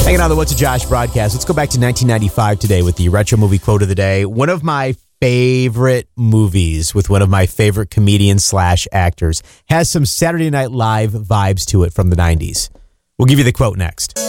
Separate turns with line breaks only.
Hanging on the What's a Josh broadcast. Let's go back to 1995 today with the retro movie quote of the day. One of my favorite movies with one of my favorite comedians / actors has some Saturday Night Live vibes to it from the 90s. We'll give you the quote next.